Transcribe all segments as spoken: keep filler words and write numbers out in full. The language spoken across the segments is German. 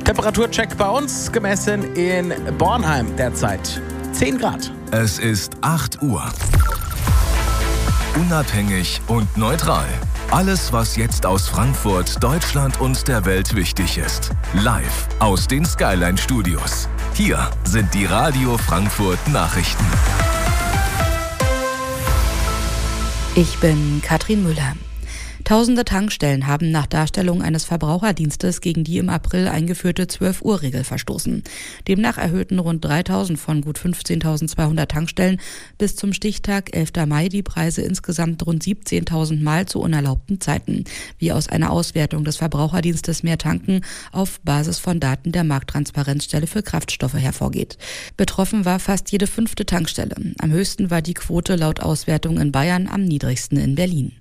Temperaturcheck bei uns, gemessen in Bornheim derzeit zehn Grad. Es ist acht Uhr. Unabhängig und neutral. Alles, was jetzt aus Frankfurt, Deutschland und der Welt wichtig ist. Live aus den Skyline Studios. Hier sind die Radio Frankfurt Nachrichten. Ich bin Katrin Müller. Tausende Tankstellen haben nach Darstellung eines Verbraucherdienstes gegen die im April eingeführte zwölf-Uhr-Regel verstoßen. Demnach erhöhten rund dreitausend von gut fünfzehntausendzweihundert Tankstellen bis zum Stichtag elfter Mai die Preise insgesamt rund siebzehntausend Mal zu unerlaubten Zeiten, wie aus einer Auswertung des Verbraucherdienstes Mehr Tanken auf Basis von Daten der Markttransparenzstelle für Kraftstoffe hervorgeht. Betroffen war fast jede fünfte Tankstelle. Am höchsten war die Quote laut Auswertung in Bayern, am niedrigsten in Berlin.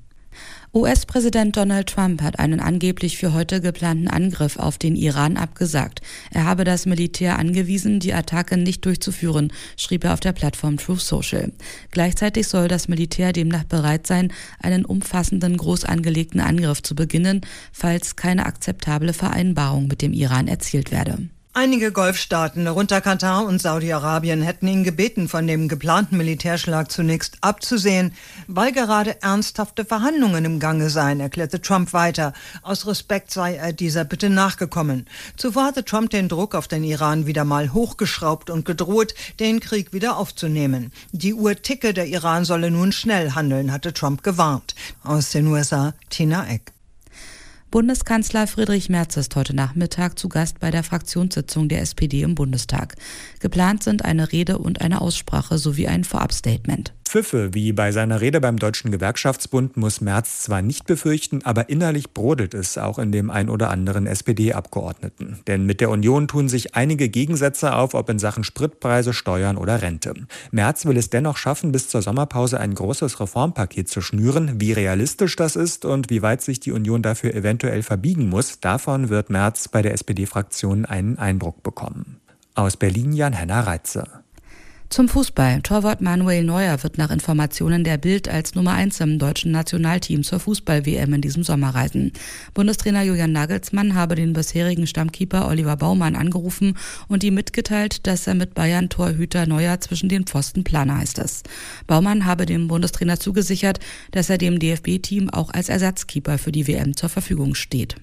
U S-Präsident Donald Trump hat einen angeblich für heute geplanten Angriff auf den Iran abgesagt. Er habe das Militär angewiesen, die Attacke nicht durchzuführen, schrieb er auf der Plattform Truth Social. Gleichzeitig soll das Militär demnach bereit sein, einen umfassenden, groß angelegten Angriff zu beginnen, falls keine akzeptable Vereinbarung mit dem Iran erzielt werde. Einige Golfstaaten, darunter Katar und Saudi-Arabien, hätten ihn gebeten, von dem geplanten Militärschlag zunächst abzusehen, weil gerade ernsthafte Verhandlungen im Gange seien, erklärte Trump weiter. Aus Respekt sei er dieser Bitte nachgekommen. Zuvor hatte Trump den Druck auf den Iran wieder mal hochgeschraubt und gedroht, den Krieg wieder aufzunehmen. Die Uhr ticke, der Iran solle nun schnell handeln, hatte Trump gewarnt. Aus den U S A, Tina Eck. Bundeskanzler Friedrich Merz ist heute Nachmittag zu Gast bei der Fraktionssitzung der S P D im Bundestag. Geplant sind eine Rede und eine Aussprache sowie ein Vorabstatement. Pfiffe, wie bei seiner Rede beim Deutschen Gewerkschaftsbund, muss Merz zwar nicht befürchten, aber innerlich brodelt es auch in dem ein oder anderen S P D-Abgeordneten. Denn mit der Union tun sich einige Gegensätze auf, ob in Sachen Spritpreise, Steuern oder Rente. Merz will es dennoch schaffen, bis zur Sommerpause ein großes Reformpaket zu schnüren. Wie realistisch das ist und wie weit sich die Union dafür eventuell verbiegen muss, davon wird Merz bei der S P D-Fraktion einen Eindruck bekommen. Aus Berlin Jan-Henner Reitze. Zum Fußball. Torwart Manuel Neuer wird nach Informationen der Bild als Nummer eins im deutschen Nationalteam zur Fußball-W M in diesem Sommer reisen. Bundestrainer Julian Nagelsmann habe den bisherigen Stammkeeper Oliver Baumann angerufen und ihm mitgeteilt, dass er mit Bayern-Torhüter Neuer zwischen den Pfosten plane, heißt es. Baumann habe dem Bundestrainer zugesichert, dass er dem D F B-Team auch als Ersatzkeeper für die W M zur Verfügung steht.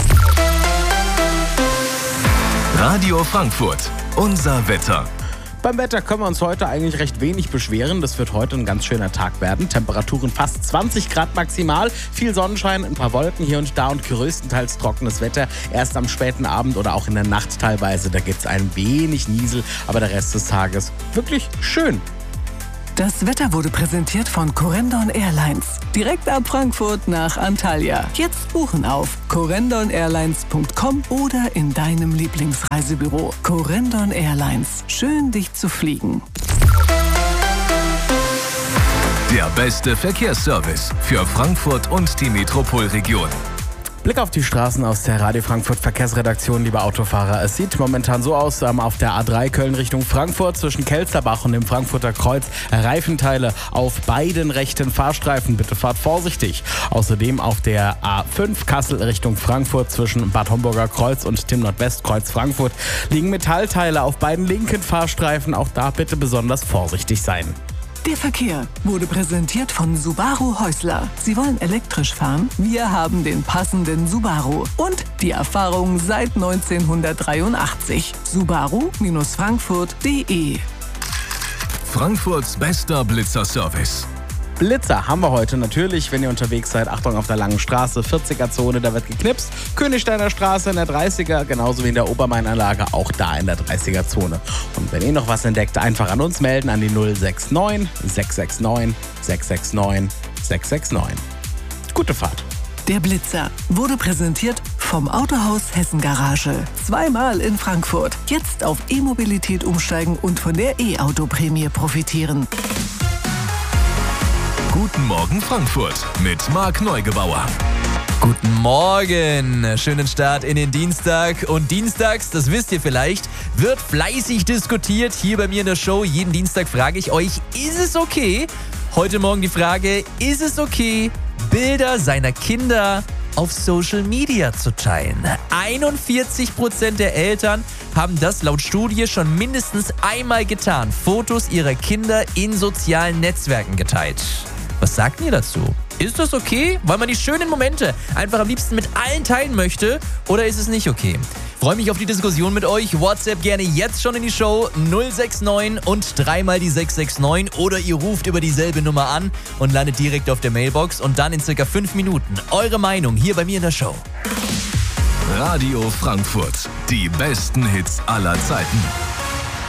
Radio Frankfurt, unser Wetter. Beim Wetter können wir uns heute eigentlich recht wenig beschweren. Das wird heute ein ganz schöner Tag werden. Temperaturen fast zwanzig Grad maximal. Viel Sonnenschein, ein paar Wolken hier und da und größtenteils trockenes Wetter. Erst am späten Abend oder auch in der Nacht teilweise. Da gibt es ein wenig Niesel, aber der Rest des Tages wirklich schön. Das Wetter wurde präsentiert von Corendon Airlines. Direkt ab Frankfurt nach Antalya. Jetzt buchen auf corendon airlines punkt com oder in deinem Lieblingsreisebüro. Corendon Airlines. Schön, dich zu fliegen. Der beste Verkehrsservice für Frankfurt und die Metropolregion. Blick auf die Straßen aus der Radio Frankfurt Verkehrsredaktion, liebe Autofahrer. Es sieht momentan so aus, ähm, auf der A drei Köln Richtung Frankfurt zwischen Kelsterbach und dem Frankfurter Kreuz Reifenteile auf beiden rechten Fahrstreifen. Bitte fahrt vorsichtig. Außerdem auf der A fünf Kassel Richtung Frankfurt zwischen Bad Homburger Kreuz und Tim Nordwestkreuz Frankfurt liegen Metallteile auf beiden linken Fahrstreifen. Auch da bitte besonders vorsichtig sein. Der Verkehr wurde präsentiert von Subaru Häusler. Sie wollen elektrisch fahren? Wir haben den passenden Subaru. Und die Erfahrung seit neunzehnhundertdreiundachtzig. Subaru Frankfurt punkt de. Frankfurts bester Blitzer-Service. Blitzer haben wir heute natürlich, wenn ihr unterwegs seid. Achtung auf der langen Straße, vierziger-Zone, da wird geknipst. Königsteiner Straße in der dreißiger, genauso wie in der Obermain-Anlage, auch da in der dreißiger-Zone. Und wenn ihr noch was entdeckt, einfach an uns melden, an die null sechs neun sechs sechs neun sechs sechs neun sechs sechs neun. Gute Fahrt. Der Blitzer wurde präsentiert vom Autohaus Hessen Garage. Zweimal in Frankfurt. Jetzt auf E-Mobilität umsteigen und von der E-Auto-Prämie profitieren. Guten Morgen Frankfurt mit Marc Neugebauer. Guten Morgen, schönen Start in den Dienstag. Und dienstags, das wisst ihr vielleicht, wird fleißig diskutiert hier bei mir in der Show. Jeden Dienstag frage ich euch, ist es okay? Heute Morgen die Frage, ist es okay, Bilder seiner Kinder auf Social Media zu teilen. einundvierzig Prozent der Eltern haben das laut Studie schon mindestens einmal getan, Fotos ihrer Kinder in sozialen Netzwerken geteilt. Was sagt ihr dazu? Ist das okay, weil man die schönen Momente einfach am liebsten mit allen teilen möchte, oder ist es nicht okay? Freue mich auf die Diskussion mit euch. WhatsApp gerne jetzt schon in die Show null sechs neun und dreimal die sechs sechs neun oder ihr ruft über dieselbe Nummer an und landet direkt auf der Mailbox und dann in circa fünf Minuten eure Meinung hier bei mir in der Show. Radio Frankfurt, die besten Hits aller Zeiten.